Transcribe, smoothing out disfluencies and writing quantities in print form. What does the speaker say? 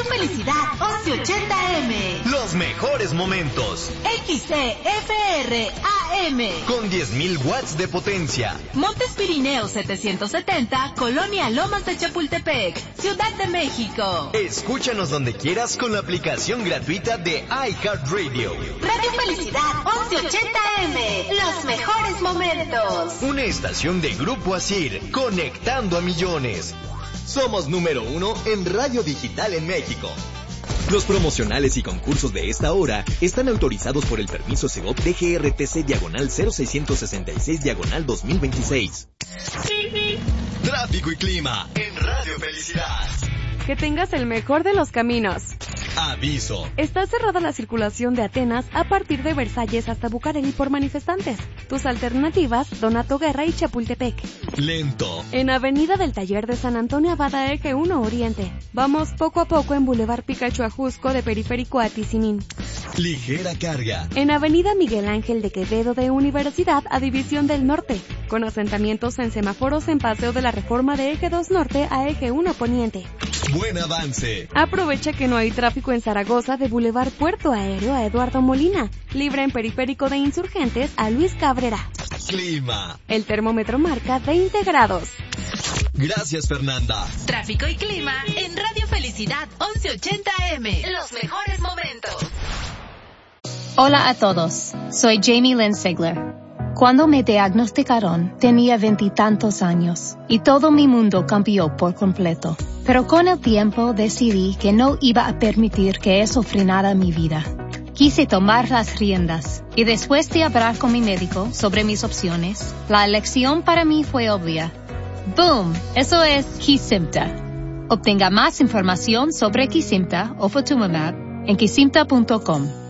Radio Felicidad 1180M. Los mejores momentos. XCFR AM. Con 10.000 watts de potencia. Montes Pirineos 770, Colonia Lomas de Chapultepec, Ciudad de México. Escúchanos donde quieras con la aplicación gratuita de iHeartRadio. Radio Felicidad 1180M. Los mejores momentos. Una estación de Grupo Asir, conectando a millones. Somos número 1 en radio digital en México. Los promocionales y concursos de esta hora están autorizados por el permiso Segov DGRTC/00666/2026. Tráfico y clima en Radio Felicidad. Que tengas el mejor de los caminos. Aviso. Está cerrada la circulación de Atenas a partir de Versalles hasta Bucareli por manifestantes. Tus alternativas, Donato Guerra y Chapultepec. Lento. En Avenida del Taller de San Antonio Abada, Eje 1 Oriente. Vamos poco a poco en Boulevard Picacho Ajusco de Periférico a Tizimín. Ligera carga. En Avenida Miguel Ángel de Quevedo de Universidad a División del Norte. Con asentamientos en semáforos en Paseo de la Reforma de Eje 2 Norte a Eje 1 Poniente. Buen avance. Aprovecha que no hay tráfico en Zaragoza de Boulevard Puerto Aéreo a Eduardo Molina, libre en Periférico de Insurgentes a Luis Cabrera. Clima. El termómetro marca 20 grados. Gracias, Fernanda. Tráfico y clima en Radio Felicidad 1180M. Los mejores momentos. Hola a todos, soy Jamie Lynn Sigler. Cuando me diagnosticaron, tenía 20 y tantos años y todo mi mundo cambió por completo. Pero con el tiempo decidí que no iba a permitir que eso frenara mi vida. Quise tomar las riendas y después de hablar con mi médico sobre mis opciones, la elección para mí fue obvia. ¡Boom! Eso es Kesimpta. Obtenga más información sobre Kesimpta o Ofatumumab en kesimpta.com.